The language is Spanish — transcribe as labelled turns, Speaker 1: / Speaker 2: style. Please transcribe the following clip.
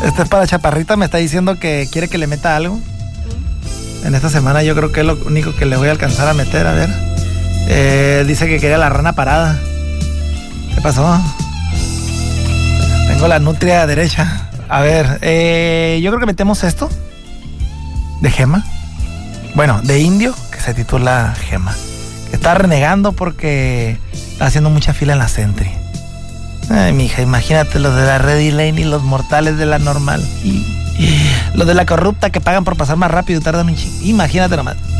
Speaker 1: Este es para Chaparrita, me está diciendo que quiere que le meta algo. En esta semana yo creo que es lo único que le voy a alcanzar a meter, a ver. Dice que quería la rana parada. ¿Qué pasó? Tengo la nutria derecha. A ver, yo creo que metemos esto. De Gema. Bueno, de Indio, que se titula Gema. Que está renegando porque está haciendo mucha fila en la Sentry. Ay, mija, imagínate los de la Ready Lane y los mortales de la normal. Y los de la corrupta que pagan por pasar más rápido y tardan un chingo. Imagínate nomás.